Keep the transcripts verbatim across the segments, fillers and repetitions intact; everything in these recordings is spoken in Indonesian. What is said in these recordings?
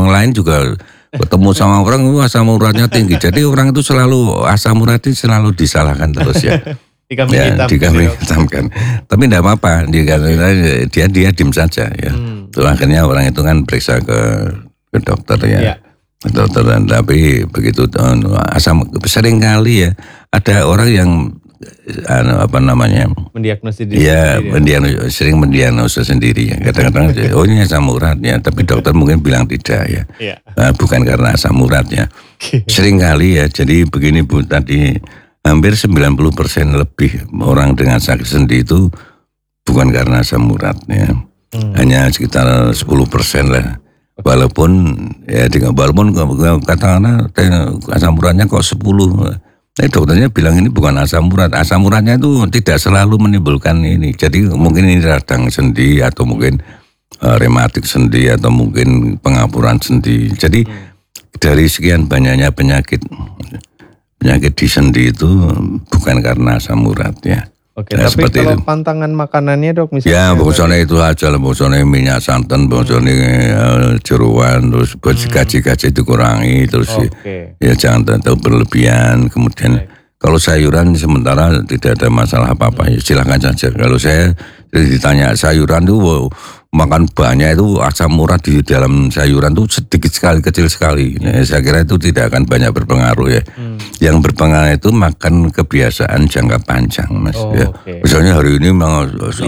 lain juga ketemu sama orang asam uratnya tinggi. Jadi orang itu selalu asam urat itu selalu disalahkan terus ya. Dikambing ya, hitam. Dikambing hitam kan. Tapi tidak apa-apa. Dia dia dia dim saja ya. Hmm. Terus akhirnya orang itu kan periksa ke ke dokter ya. ya. Ke dokter dan tapi begitu asam sering kali ya ada orang yang Ano, apa namanya mendiagnosis diri ya, sendiri mendiagnosis, sering mendiagnosis sendiri ya. Kadang-kadang oh ini asam urat ya, tapi dokter mungkin bilang tidak ya, ya. Nah, bukan karena asam uratnya. Sering kali ya, jadi begini Bu, tadi hampir sembilan puluh persen lebih orang dengan sakit sendi itu bukan karena asam uratnya, hmm. hanya sekitar sepuluh persen lah. Walaupun ya dengan walaupun katakanlah asam uratnya kok sepuluh. Nah, dokternya bilang ini bukan asam urat. Asam uratnya itu tidak selalu menimbulkan ini. Jadi mungkin ini radang sendi atau mungkin uh, rematik sendi atau mungkin pengapuran sendi. Jadi hmm. dari sekian banyaknya penyakit penyakit di sendi itu bukan karena asam urat ya. Oke, nah, tapi kalau itu. Pantangan makanannya dok misalnya. Ya, bosannya itu aja lah, bosannya minyak santan, bosannya uh, jeruan, terus gaji-gaji itu kurangi, terus okay. ya jangan terlalu berlebihan. Kemudian okay. kalau sayuran sementara tidak ada masalah apa-apa, ya silahkan saja. Kalau saya ditanya sayuran itu wow, makan banyak itu asam urat di dalam sayuran itu sedikit sekali, kecil sekali. Nah, saya kira itu tidak akan banyak berpengaruh ya. Hmm. Yang berpengaruh itu makan kebiasaan jangka panjang, Mas. Oh, ya. Okay. Misalnya hari ini mau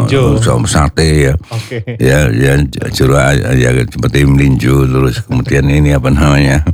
sate ya, okay. ya, ya jeruk ya seperti melinjo, terus kemudian ini apa namanya?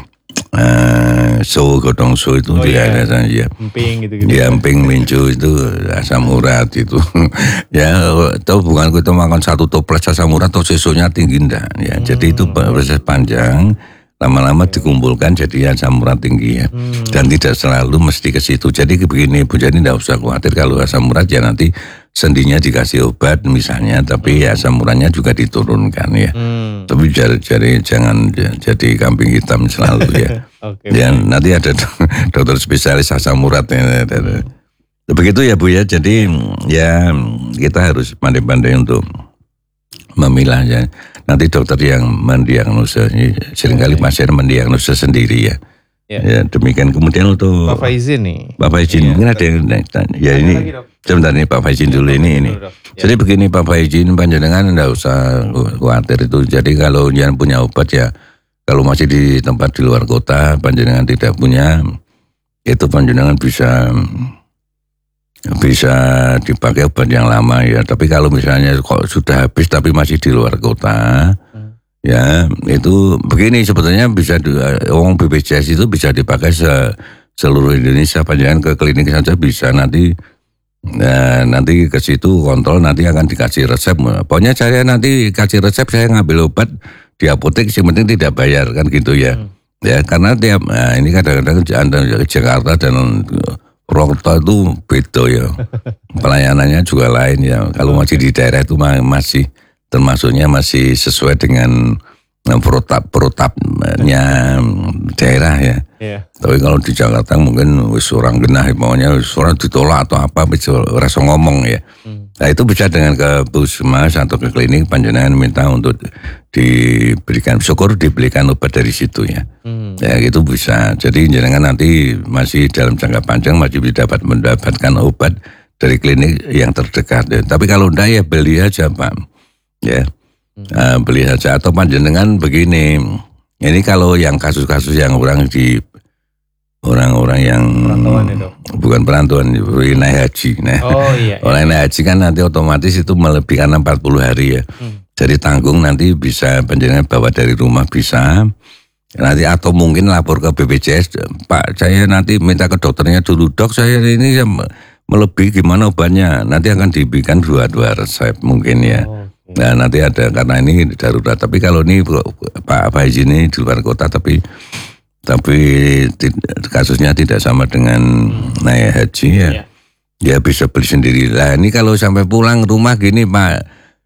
Uh, so godong so itu oh, tidak iya. ada ya. Emping gitu-gitu. Ya emping lincu itu asam urat itu. Ya tahu bukan kita makan satu toples asam urat atau sesunya tinggi enggak ya. Hmm. Jadi itu proses panjang lama-lama dikumpulkan jadi asam urat tinggi ya. Hmm. Dan tidak selalu mesti ke situ. Jadi begini Bu, jadi tidak usah khawatir kalau asam urat ya nanti sendinya dikasih obat misalnya, tapi hmm. asam uratnya juga diturunkan ya. Hmm. Tapi jadi jangan jadi kambing hitam selalu ya. Okay, ya nanti ada dokter spesialis asam urat ya. Begitu ya Bu ya. Jadi ya kita harus pandai-pandai untuk memilah ya. Nanti dokter yang mendiagnosa, seringkali pasien mendiagnosa sendiri ya. Ya. Ya demikian. Kemudian untuk Pak Faizin nih. Pak Faizin, ya, mungkin ada yang ya ini sebentar nih Pak Faizin dulu ya, ini ini. Dulu, ya. Jadi begini Pak Faizin, panjenengan enggak usah khawatir itu. Jadi kalau jangan punya obat ya, kalau masih di tempat di luar kota, panjenengan tidak punya, itu panjenengan bisa bisa dipakai obat yang lama ya. Tapi kalau misalnya kok sudah habis tapi masih di luar kota, hmm. ya itu begini sebetulnya bisa uang B P J S itu bisa dipakai se, seluruh Indonesia. Panjangan ke klinik saja bisa nanti. Nah, nanti ke situ kontrol nanti akan dikasih resep. Pokoknya saya nanti kasih resep saya ngambil obat di apotek yang penting tidak bayar kan gitu ya. Hmm. Ya karena tiap nah ini kadang-kadang di Jakarta dan Purwokerto itu beda ya. Pelayanannya juga lain ya. Kalau masih di daerah itu masih termasuknya masih sesuai dengan protap protapnya daerah ya. Yeah. Tapi kalau di Jakarta mungkin wis orang genah maunya orang ditolak atau apa bisa rasa ngomong ya. Hmm. Nah itu bisa dengan ke puskesmas atau ke klinik panjenengan minta untuk diberikan syukur diberikan obat dari situ ya. Hmm. Ya gitu bisa. Jadi jenengan nanti masih dalam jangka panjang masih bisa dapat mendapatkan obat dari klinik yang terdekat ya. Tapi kalau enggak ya beli aja Pak. Ya. Hmm. Uh, beli saja atau panjenengan begini. Ini kalau yang kasus-kasus yang orang di orang-orang yang perantauan itu. Bukan perantauan, naik haji. Nah, oh iya. iya. Orang naik haji kan nanti otomatis itu melebihkan empat puluh hari ya. Hmm. Jadi tanggung nanti bisa panjenengan bawa dari rumah bisa. Nanti atau mungkin lapor ke B P J S, Pak saya nanti minta ke dokternya dulu, dok saya ini melebihi gimana obatnya. Nanti akan diberikan dua-dua resep mungkin ya. Oh. Nah nanti ada karena ini darurat. Tapi kalau ini Pak Faizi ini di luar kota tapi tapi kasusnya tidak sama dengan hmm. naik haji ya, ya, ya bisa beli sendiri. Lah ini kalau sampai pulang rumah gini Pak,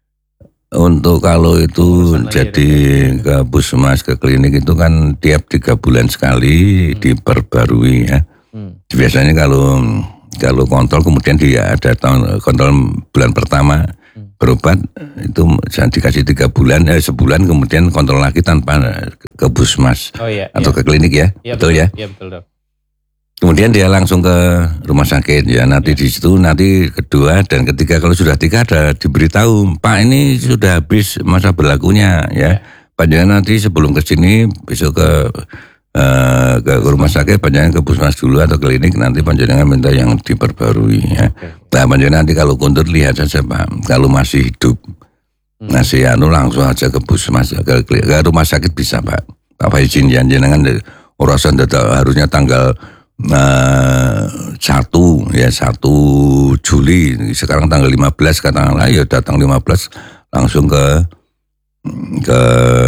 untuk kalau itu oh, jadi ya. Ke puskesmas ke klinik itu kan tiap tiga bulan sekali hmm. diperbarui ya. Hmm. Biasanya kalau kalau kontrol kemudian dia ada tahun kontrol bulan pertama. berobat itu dikasih tiga bulan, eh, sebulan kemudian kontrol lagi tanpa ke puskesmas oh, iya, atau iya. ke klinik ya, iya betul, betul ya? Iya betul dok. Kemudian dia langsung ke rumah sakit ya, nanti ya. Di situ nanti kedua dan ketiga kalau sudah tiga ada diberitahu, Pak ini sudah habis masa berlakunya ya, ya. Panjangan nanti sebelum ke sini besok ke Uh, ke rumah sakit panjangan ke puskesmas dulu atau klinik, nanti panjangan minta yang diperbarui ya. Okay. Nah panjangan nanti kalau kuntur lihat saja Pak, kalau masih hidup hmm. masih anu langsung aja ke puskesmas ke, ke rumah sakit bisa Pak. Pak izin ya jenengan urusan harusnya tanggal uh, satu ya satu Juli, sekarang tanggal lima belas katakanlah ya datang lima belas langsung ke ke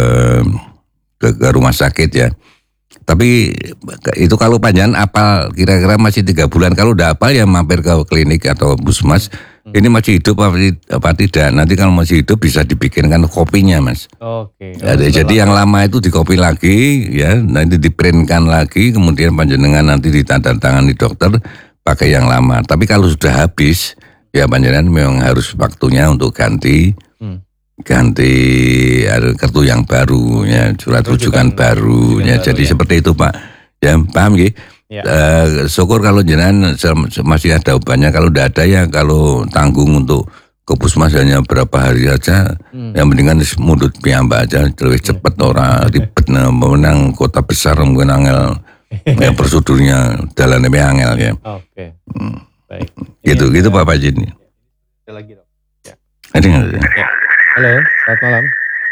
ke, ke rumah sakit ya. Tapi itu kalau panjangan apal kira-kira masih tiga bulan, kalau udah apal ya mampir ke klinik atau puskesmas. Hmm. Ini masih hidup apa, apa tidak? Nanti kalau masih hidup bisa dibikinkan kopinya mas. Oke. Okay. Jadi, jadi yang lama itu dikopi lagi, ya nanti diprintkan lagi, kemudian panjenengan nanti ditandatangani dokter pakai yang lama. Tapi kalau sudah habis, ya panjenengan memang harus waktunya untuk ganti. Hmm. ganti kartu yang baru ya, surat rujukan baru ya, baru, jadi ya. Seperti itu Pak ya, paham ya? Ya. Uh, syukur kalau jenengan masih ada obatnya, kalau tidak ada ya kalau tanggung untuk ke puskesmas hanya berapa hari saja, hmm. yang mendingan mundut piyambak aja lebih cepat hmm. orang ribet nah, menang kota besar mungkin angel ya, prosedurnya jalan lebih angel ya. Oke. Okay. Hmm. Baik. Gitu ini gitu Pak Pajin. Ada lagi dok. Ya. Ada nggak? Ya. Halo, selamat malam.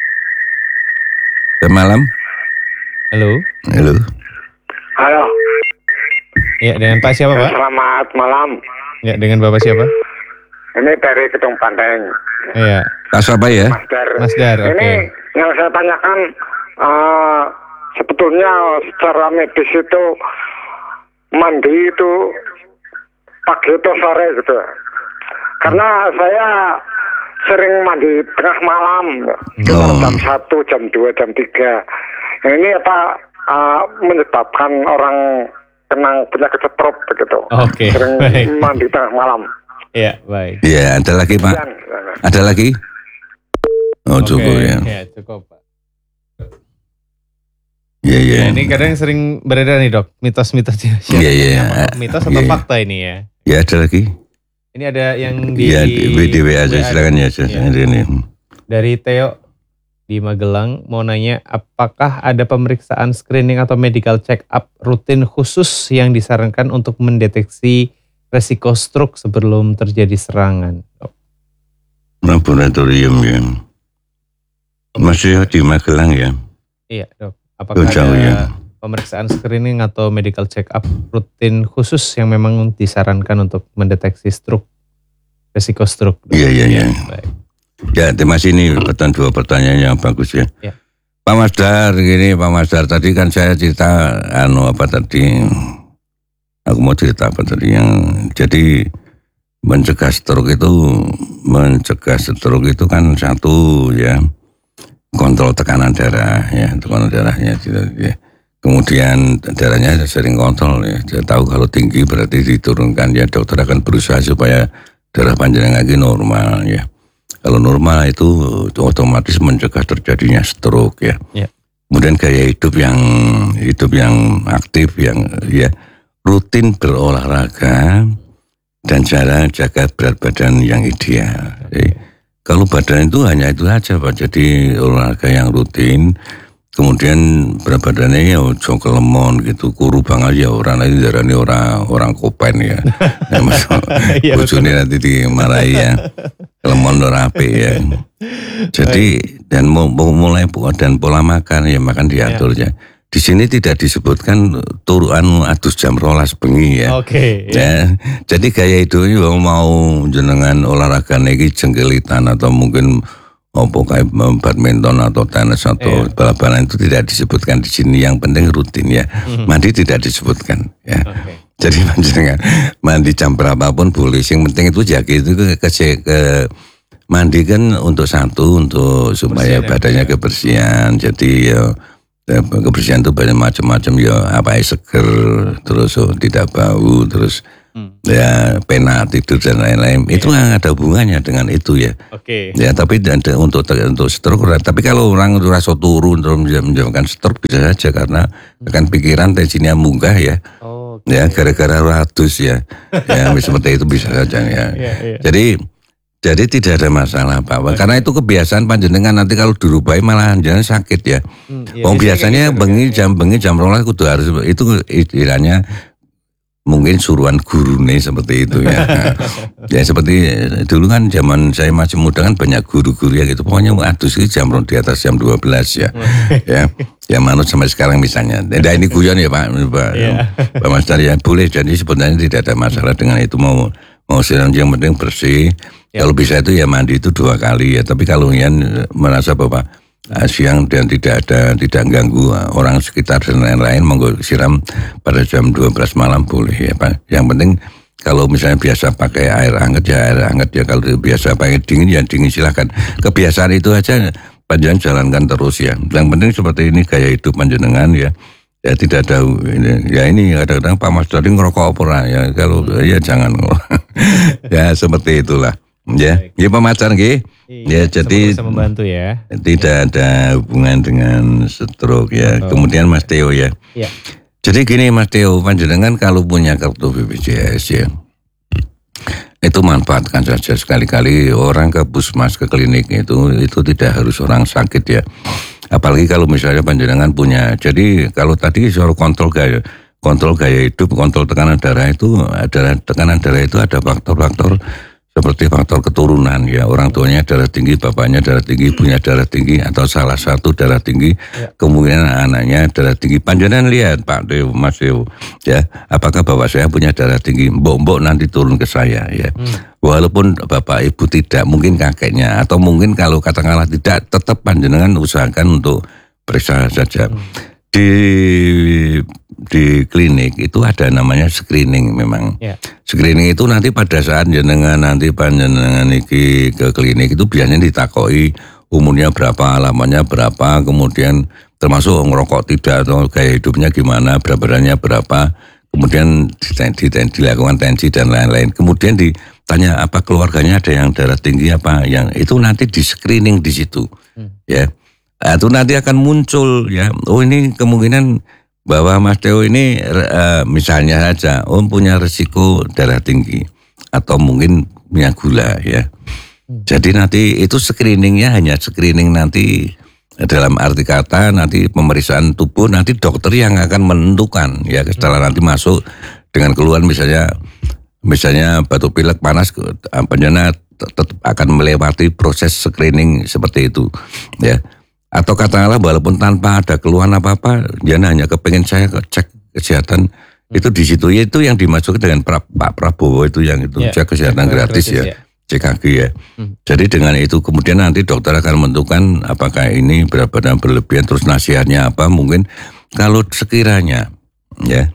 Selamat malam. Halo. Halo. Halo. Ya, dengan Pak siapa Pak? Selamat malam. Ya, dengan Bapak siapa? Ini dari Gedung Banteng. Iya. Pak siapa ya? Mas Dar. Mas Dar, oke. Ini okay. yang saya tanyakan, uh, sebetulnya secara medis itu mandi itu pagi atau sore gitu. Karena saya sering mandi tengah malam, oh. jam satu, jam dua, jam tiga. Ini apa uh, menyebabkan orang kena penyakit stroke begitu. Oke. Okay. Sering baik. Mandi tengah malam. Iya, baik. Iya, ada lagi Pak? Ada lagi? Oh, okay. cukup ya. Iya, cukup Pak. Iya, iya. Ya, ini kadang sering beredar nih dok, mitos-mitosnya. Iya, iya. Mitos atau yeah. fakta ini ya? Ya, ada lagi. Ini ada yang di ya, di W W aja silakan ya, ya. Ini. Dari Theo di Magelang mau nanya, apakah ada pemeriksaan screening atau medical check up rutin khusus yang disarankan untuk mendeteksi resiko stroke sebelum terjadi serangan? Laboratorium ya. Masih di Magelang ya? Iya dok. Apakah jauh, ada ya. pemeriksaan screening atau medical check up rutin khusus yang memang disarankan untuk mendeteksi stroke, resiko stroke? Iya, iya, iya. Baik. Ya, terima kasih ini pertanyaan dua pertanyaan yang bagus ya. ya. Pak Masdar, gini Pak Masdar, tadi kan saya cerita, anu apa tadi, aku mau cerita apa tadi yang, jadi mencegah stroke itu, mencegah stroke itu kan satu ya, kontrol tekanan darah ya, tekanan darahnya tidak ya. Kemudian darahnya sering kontrol ya, dia tahu kalau tinggi berarti diturunkan ya, dokter akan berusaha supaya darah panjang lagi normal ya. Kalau normal itu otomatis mencegah terjadinya stroke ya. ya. Kemudian gaya hidup yang hidup yang aktif yang ya rutin berolahraga dan cara jaga berat badan yang ideal. Jadi, kalau badan itu hanya itu saja Pak, jadi olahraga yang rutin. Kemudian berat badannya ya ojo kelemon gitu, kuru banget ya orang lain darahnya orang orang kopen ya. Ya bojone nanti dimarahi ya. Kelemon rapi ya. Jadi dan mau mulai dan pola makan ya makan diatur ya. Di sini tidak disebutkan turuan adus jam rolas bengi ya. Oke. Okay, ya. ya. Jadi gaya itu mau jenengan olahraga niki jenggelitan atau mungkin apa kayak badminton atau tenis atau yeah. balapan itu tidak disebutkan di sini. Yang penting rutin ya. Mm-hmm. Mandi tidak disebutkan ya. Okay. Jadi panjenengan mandi jam berapapun boleh. Yang penting itu jaga itu ke, ke, ke mandi kan untuk satu untuk supaya Bersihan badannya ya. Kebersihan. Jadi ya kebersihan itu banyak macam-macam ya, apa seger terus oh, tidak bau terus hmm. ya pena tidur dan lain-lain, yeah. itu ada hubungannya dengan itu ya. Oke. Okay. Ya tapi ada untuk untuk stroke, tapi kalau orang itu rasa turun terus menyebabkan stroke bisa saja karena hmm. kan pikiran tensinya munggah ya. Oh, okay. Ya gara-gara ratus ya, ya seperti itu bisa saja ya. Yeah, yeah. Jadi Jadi tidak ada masalah Pak, karena itu kebiasaan panjenengan nanti kalau dirubahi malah jangan sakit ya. Hmm, iya, oh biasanya gitu, bengi jam bengi jam rolas kudu harus itu istilahnya mungkin suruhan guru nih seperti itu ya. Ya seperti dulu kan zaman saya masih muda kan banyak guru-guru ya gitu. Pokoknya adus itu jam di atas jam dua belas ya. Ya. Ya manut sampai sekarang misalnya. Nah ini guyon ya Pak, Pak, yeah. Pak Master ya boleh. Jadi sebenarnya tidak ada masalah dengan itu, mau mau siang yang penting bersih. Ya. Kalau bisa itu ya mandi itu dua kali ya. Tapi kalau yang merasa bahwa uh, siang dan tidak ada tidak ganggu uh, orang sekitar dan lain-lain, monggo siram pada jam dua belas malam boleh ya Pak. Yang penting kalau misalnya biasa pakai air hangat ya air hangat ya. Kalau biasa pakai dingin ya dingin silahkan. Kebiasaan itu aja panjenengan jalankan terus ya. Yang penting seperti ini gaya hidup panjenengan ya. Ya tidak ada ini, ya ini kadang-kadang Pak Mas tadi ngerokok apa ya kalau ya jangan ya seperti itulah. Ya, ya Pak Macan nggih. Ya, jadi bisa membantu ya. Tidak ada hubungan dengan stroke ya. Oh. Kemudian Mas Theo ya. Ya. Jadi gini Mas Theo, panjenengan kalau punya kartu B P J S ya, itu manfaatkan saja sekali-kali orang ke puskesmas ke klinik itu itu tidak harus orang sakit ya. Apalagi kalau misalnya panjenengan punya. Jadi kalau tadi soal kontrol gaya kontrol gaya hidup, kontrol tekanan darah itu ada tekanan darah itu ada faktor-faktor seperti faktor keturunan ya, orang tuanya darah tinggi, bapaknya darah tinggi, ibunya darah tinggi, atau salah satu darah tinggi, ya. Kemungkinan anaknya darah tinggi. Panjenengan lihat Pak Dew, Mas Dew, ya, apakah bapak saya punya darah tinggi? Mbok-mbok nanti turun ke saya ya. Hmm. Walaupun bapak ibu tidak, mungkin kakeknya, atau mungkin kalau katakanlah tidak, tetap panjenengan usahakan untuk periksa saja. Hmm. Di di klinik itu ada namanya screening memang. Yeah. Screening itu nanti pada saat jenengan nanti panjenengan iki ke klinik itu biasanya ditakoi umurnya berapa, alamatnya berapa, kemudian termasuk ngerokok tidak atau gaya hidupnya gimana, berat badannya berapa, kemudian dilakukan tensi dan lain-lain. Kemudian ditanya apa keluarganya ada yang darah tinggi apa, yang itu nanti di screening di situ. Hmm. Ya. Itu nanti akan muncul ya, oh ini kemungkinan bahwa Mas Theo ini uh, misalnya saja, oh punya risiko darah tinggi atau mungkin punya gula ya. Hmm. Jadi nanti itu screeningnya hanya screening nanti dalam arti kata nanti pemeriksaan tubuh nanti dokter yang akan menentukan ya setelah nanti masuk dengan keluhan misalnya misalnya batuk pilek panas, panjenengan tetap akan melewati proses screening seperti itu ya. Atau katakanlah walaupun tanpa ada keluhan apa-apa, dia hanya kepengen saya cek kesehatan, hmm. itu di situ ya itu yang dimasukkan dengan pra, Pak Prabowo itu yang itu ya, cek kesehatan gratis, gratis ya, ya, C K G ya. Hmm. Jadi dengan itu kemudian nanti dokter akan menentukan apakah ini berat badan berlebihan, terus nasihatnya apa, mungkin kalau sekiranya ya,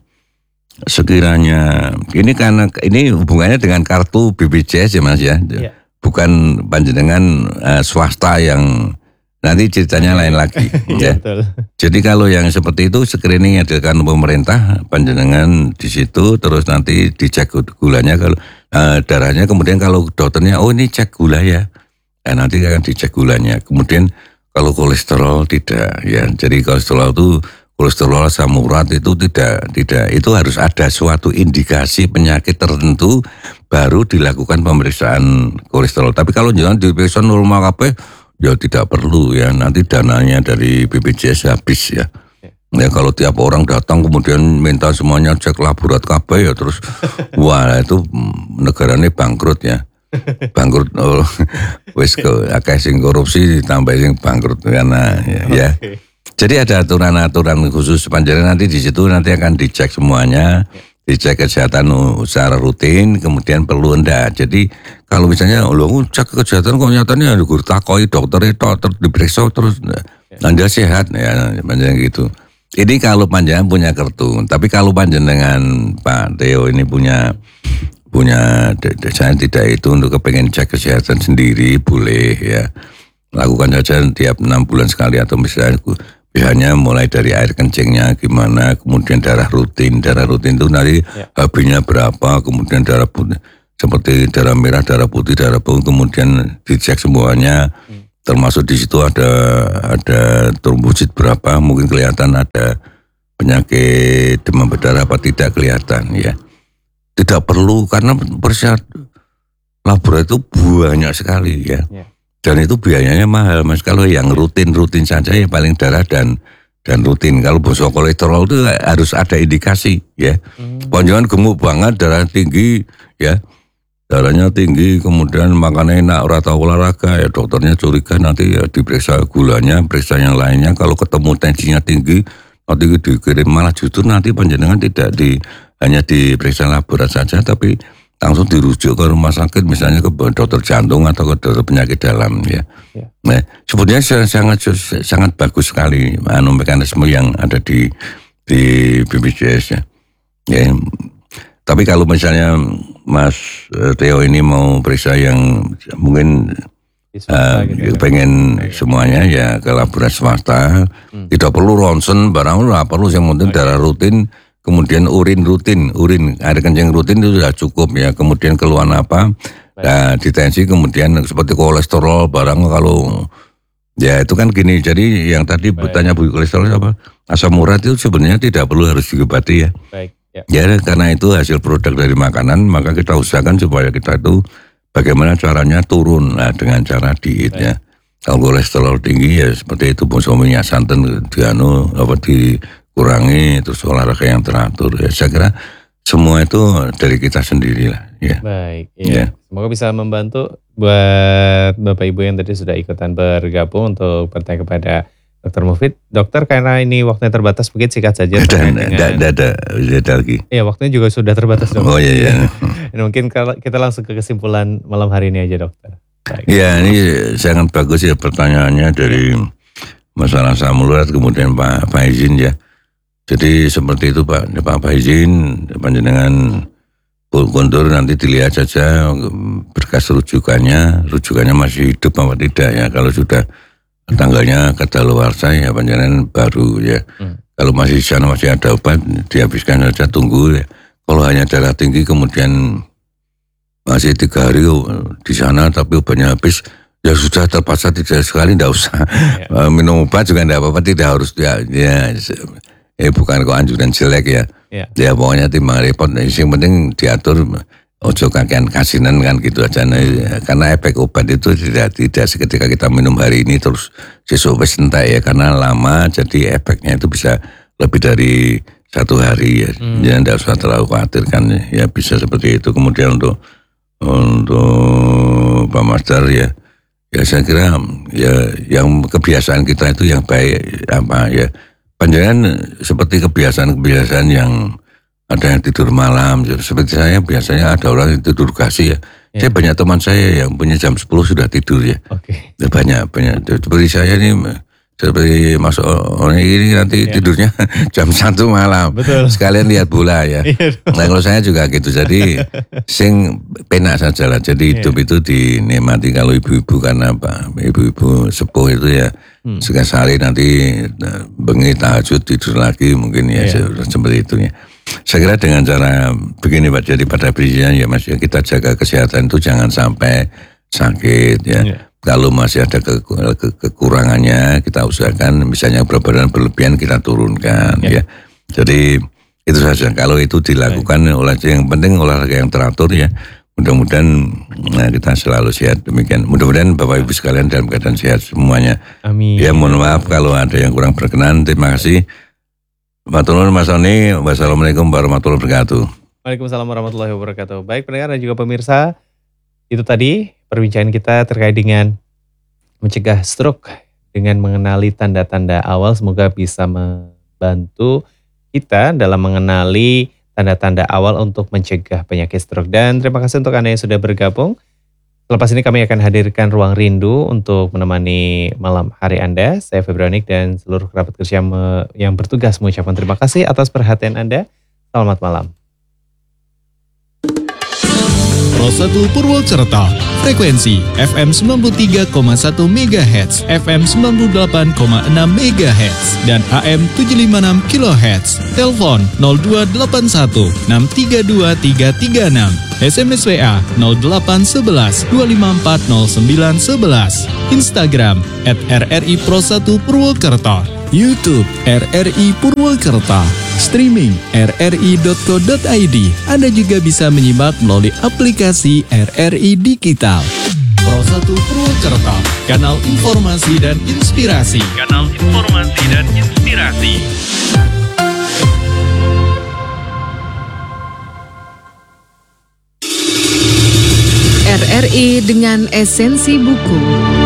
sekiranya ini karena ini hubungannya dengan kartu B P J S ya Mas ya, ya. Bukan panjenengan uh, swasta yang nanti ceritanya lain lagi ya. Jadi kalau yang seperti itu screening yang dilakukan pemerintah, panjenengan di situ terus nanti dicek gulanya kalau uh, darahnya, kemudian kalau dokternya oh ini cek gula ya. Nah, nanti akan dicek gulanya. Kemudian kalau kolesterol tidak ya. Jadi kolesterol itu kolesterol asam urat itu tidak tidak itu harus ada suatu indikasi penyakit tertentu baru dilakukan pemeriksaan kolesterol. Tapi kalau jangan diperiksa normal kabeh ya tidak perlu ya, nanti dananya dari B P J S habis ya. Ya kalau tiap orang datang kemudian minta semuanya cek laborat K B ya terus wah itu negaranya bangkrut ya. Bangkrut oh, wis ke akeh sing korupsi ditambah sing bangkrut karena ya. ya. Okay. Jadi ada aturan-aturan khusus panjenengan nanti di situ nanti akan dicek semuanya. Dicek kesehatan secara rutin, kemudian perlu enggak. Jadi kalau misalnya lo cek kesehatan kok nyatanya ada guru takoi dokter itu terus diperiksa terus Anda sehat ya panjenengan gitu. Ini kalau panjenengan punya kartu. Tapi kalau panjenengan Pak Theo ini punya punya saya tidak itu untuk kepengen cek kesehatan sendiri boleh ya. Lakukan saja tiap enam bulan sekali atau misalnya Biasanya mulai dari air kencingnya gimana, kemudian darah rutin. Darah rutin itu nanti ya. H B-nya berapa, kemudian darah putih, seperti darah merah, darah putih, darah putih, kemudian dicek semuanya. Hmm. Termasuk di situ ada ada trombosit berapa, mungkin kelihatan ada penyakit demam berdarah apa tidak kelihatan ya. Tidak perlu karena persyarat laboratorium itu banyak sekali ya. ya. Dan itu biayanya mahal mas. Kalau yang rutin-rutin saja ya paling darah dan dan rutin. Kalau bosok kolesterol itu harus ada indikasi ya. Hmm. Jangan gemuk banget, darah tinggi ya. Darahnya tinggi, kemudian makannya enak, ora tahu olahraga ya dokternya curiga nanti ya diperiksa gulanya, periksa yang lainnya. Kalau ketemu tensinya tinggi, nanti dikirim malah justru nanti panjenengan tidak di hanya diperiksa laboratorium saja, tapi langsung dirujuk ke rumah sakit, misalnya ke dokter jantung atau ke dokter penyakit dalam ya. ya. Nah, sebetulnya sangat sangat bagus sekali anu mekanisme yang ada di di B P J S ya. ya. Tapi kalau misalnya Mas Theo ini mau periksa yang mungkin uh, gitu, pengen ya. Semuanya ya ke laboratorium swasta, hmm. tidak perlu ronsen barang, nggak perlu, yang penting okay. darah rutin. Kemudian urin rutin, urin air kencing rutin itu sudah cukup ya. Kemudian keluhan apa, nah, ditensi, kemudian seperti kolesterol barang kalau ya itu kan gini. Jadi yang tadi Baik. bertanya Bu kolesterol apa, asam urat itu sebenarnya tidak perlu harus diobati ya. Baik. Ya. ya karena itu hasil produk dari makanan, maka kita usahakan supaya kita itu bagaimana caranya turun lah dengan cara diet ya. Kalau kolesterol tinggi ya seperti itu, bungsu minyak santan dianu apa di kurangi, terus olahraga yang teratur ya. Saya kira semua itu dari kita sendiri lah ya. Baik ya. ya. Semoga bisa membantu buat Bapak Ibu yang tadi sudah ikutan bergabung untuk bertanya kepada Dokter Mufid. Dokter, karena ini waktunya terbatas, mungkin singkat saja. Dan ada ada lagi. Iya, waktunya juga sudah terbatas dokter. Oh iya iya. Mungkin kalau kita langsung ke kesimpulan malam hari ini aja dokter. Baik. Ya, ini sangat bagus ya pertanyaannya dari masalah asam urat, kemudian Pak Faizin ya. Jadi seperti itu Pak, Pak Faizin, panjenengan kondur nanti dilihat saja berkas rujukannya, rujukannya masih hidup apa tidak ya. Kalau sudah tanggalnya kadaluarsa ya panjenengan baru ya. Hmm. Kalau masih di sana masih ada obat, dihabiskan saja, tunggu ya. Kalau hanya darah tinggi kemudian masih tiga hari di sana tapi obatnya habis, ya sudah terpaksa tidak sekali, tidak usah ya. Minum obat juga tidak apa-apa, tidak harus ya. ya Eh bukan kok anjuran jelek ya. Ya, ya pokoknya timbang repot. Yang penting diatur ojo kakean kasinan kan gitu aja. Nah, karena efek obat itu tidak tidak seketika kita minum hari ini terus besok wis entek ya, karena lama jadi efeknya itu bisa lebih dari satu hari ya. Hmm. Jadi tidak usah terlalu khawatir kan ya, bisa seperti itu. Kemudian untuk untuk Pak Master ya, ya saya kira ya yang kebiasaan kita itu yang baik apa ya. Panjangan seperti kebiasaan-kebiasaan yang ada yang tidur malam, seperti saya biasanya ada orang yang tidur kasih ya. ya. Saya banyak teman saya yang punya jam sepuluh sudah tidur ya. Oke. Okay. Banyak banyak. Seperti saya ini, seperti masuk orang ini nanti ya. tidurnya jam satu malam. Betul. Sekalian lihat bola ya. Nah kalau saya juga gitu. Jadi sing penak saja lah. Jadi hidup ya. itu dinikmati. Kalau ibu-ibu karena apa? Ibu-ibu sepuh itu ya. Hmm. Sekali nanti bengi tahajud tidur lagi mungkin ya, ya. seperti itu ya. Saya kira dengan cara begini Pak, jadi pada prinsipnya ya Mas ya, kita jaga kesehatan itu jangan sampai sakit ya. ya. Kalau masih ada ke, ke, kekurangannya kita usahakan, misalnya berat badan berlebihan kita turunkan ya. ya. Jadi itu saja. Kalau itu dilakukan olahraga, yang penting olahraga yang teratur ya. Mudah-mudahan nah, kita selalu sehat demikian. Mudah-mudahan Bapak Ibu sekalian dalam keadaan sehat semuanya. Amin. Ya mohon maaf kalau ada yang kurang berkenan. Terima kasih. Matur Mas Oni. Wassalamualaikum warahmatullahi wabarakatuh. Waalaikumsalam warahmatullahi wabarakatuh. Baik pendengar dan juga pemirsa, itu tadi perbincangan kita terkait dengan mencegah stroke dengan mengenali tanda-tanda awal. Semoga bisa membantu kita dalam mengenali tanda-tanda awal untuk mencegah penyakit stroke. Dan terima kasih untuk Anda yang sudah bergabung. Selepas ini kami akan hadirkan Ruang Rindu untuk menemani malam hari Anda. Saya Febranik dan seluruh kerabat kerja yang bertugas mengucapkan terima kasih atas perhatian Anda. Selamat malam. Pro satu Purwokerto, Frekuensi F M sembilan puluh tiga koma satu megahertz, F M sembilan puluh delapan koma enam megahertz, dan A M tujuh ratus lima puluh enam kilohertz. Telepon nol dua delapan satu enam tiga dua tiga tiga enam. S M S W A nol delapan satu satu dua lima empat nol sembilan satu satu. Instagram at R R I Pro satu Purwokerto. YouTube R R I Purwokerto. Streaming r r i dot co dot i d. Anda juga bisa menyimak melalui aplikasi R R I Digital. Pro satu Purwokerto, kanal informasi dan inspirasi. Kanal informasi dan inspirasi. R R I dengan esensi buku.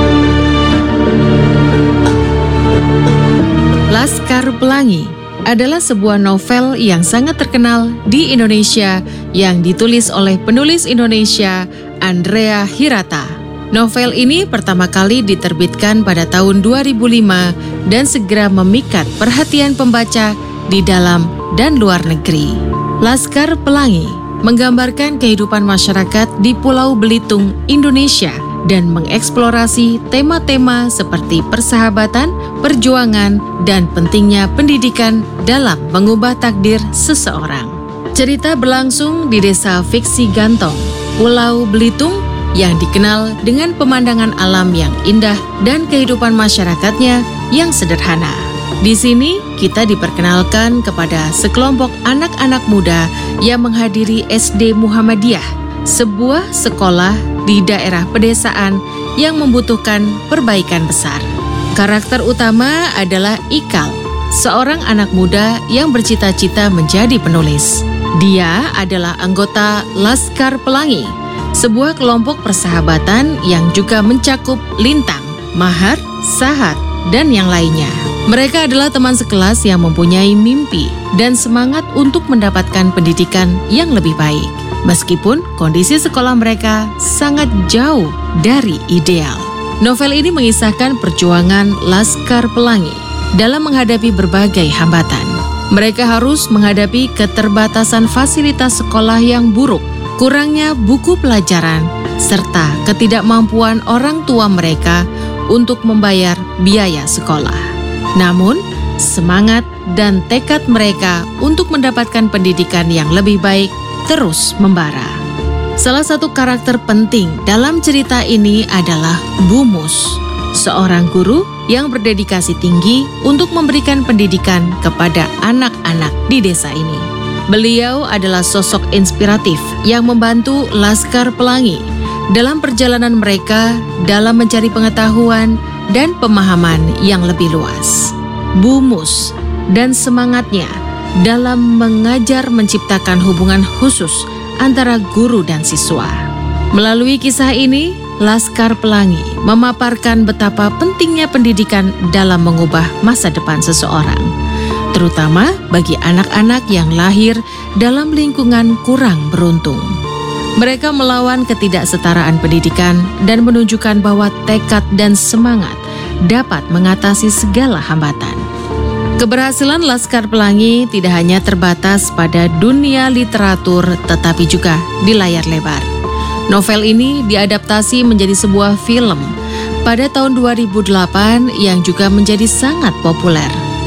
Laskar Pelangi adalah sebuah novel yang sangat terkenal di Indonesia yang ditulis oleh penulis Indonesia Andrea Hirata. Novel ini pertama kali diterbitkan pada tahun dua ribu lima dan segera memikat perhatian pembaca di dalam dan luar negeri. Laskar Pelangi menggambarkan kehidupan masyarakat di Pulau Belitung, Indonesia, dan mengeksplorasi tema-tema seperti persahabatan, perjuangan, dan pentingnya pendidikan dalam mengubah takdir seseorang. Cerita berlangsung di desa fiksi Gantong, Pulau Belitung, yang dikenal dengan pemandangan alam yang indah dan kehidupan masyarakatnya yang sederhana. Di sini kita diperkenalkan kepada sekelompok anak-anak muda yang menghadiri S D Muhammadiyah, sebuah sekolah di daerah pedesaan yang membutuhkan perbaikan besar. Karakter utama adalah Ikal, seorang anak muda yang bercita-cita menjadi penulis. Dia adalah anggota Laskar Pelangi, sebuah kelompok persahabatan yang juga mencakup Lintang, Mahar, Sahat, dan yang lainnya. Mereka adalah teman sekelas yang mempunyai mimpi dan semangat untuk mendapatkan pendidikan yang lebih baik. Meskipun kondisi sekolah mereka sangat jauh dari ideal. Novel ini mengisahkan perjuangan Laskar Pelangi dalam menghadapi berbagai hambatan. Mereka harus menghadapi keterbatasan fasilitas sekolah yang buruk, kurangnya buku pelajaran, serta ketidakmampuan orang tua mereka untuk membayar biaya sekolah. Namun, semangat dan tekad mereka untuk mendapatkan pendidikan yang lebih baik terus membara. Salah satu karakter penting dalam cerita ini adalah Bu Mus, seorang guru yang berdedikasi tinggi untuk memberikan pendidikan kepada anak-anak di desa ini. Beliau adalah sosok inspiratif yang membantu Laskar Pelangi dalam perjalanan mereka dalam mencari pengetahuan dan pemahaman yang lebih luas. Bu Mus dan semangatnya dalam mengajar menciptakan hubungan khusus antara guru dan siswa. Melalui kisah ini, Laskar Pelangi memaparkan betapa pentingnya pendidikan dalam mengubah masa depan seseorang, terutama bagi anak-anak yang lahir dalam lingkungan kurang beruntung. Mereka melawan ketidaksetaraan pendidikan dan menunjukkan bahwa tekad dan semangat dapat mengatasi segala hambatan. Keberhasilan Laskar Pelangi tidak hanya terbatas pada dunia literatur, tetapi juga di layar lebar. Novel ini diadaptasi menjadi sebuah film pada tahun dua ribu delapan yang juga menjadi sangat populer.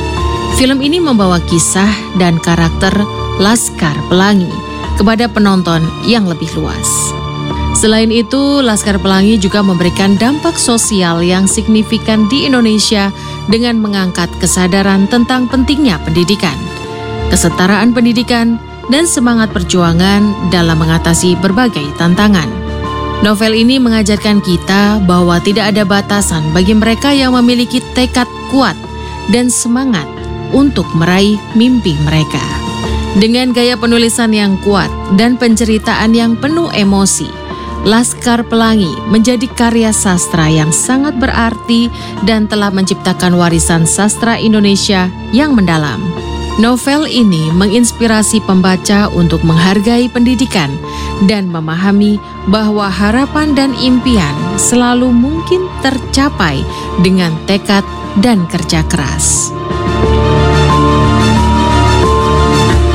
Film ini membawa kisah dan karakter Laskar Pelangi kepada penonton yang lebih luas. Selain itu, Laskar Pelangi juga memberikan dampak sosial yang signifikan di Indonesia dengan mengangkat kesadaran tentang pentingnya pendidikan, kesetaraan pendidikan, dan semangat perjuangan dalam mengatasi berbagai tantangan. Novel ini mengajarkan kita bahwa tidak ada batasan bagi mereka yang memiliki tekad kuat dan semangat untuk meraih mimpi mereka. Dengan gaya penulisan yang kuat dan penceritaan yang penuh emosi, Laskar Pelangi menjadi karya sastra yang sangat berarti dan telah menciptakan warisan sastra Indonesia yang mendalam. Novel ini menginspirasi pembaca untuk menghargai pendidikan dan memahami bahwa harapan dan impian selalu mungkin tercapai dengan tekad dan kerja keras.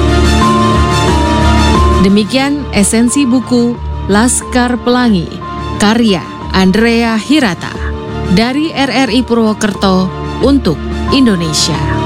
Demikian esensi buku Laskar Pelangi Karya Andrea Hirata. Dari R R I Purwokerto untuk Indonesia.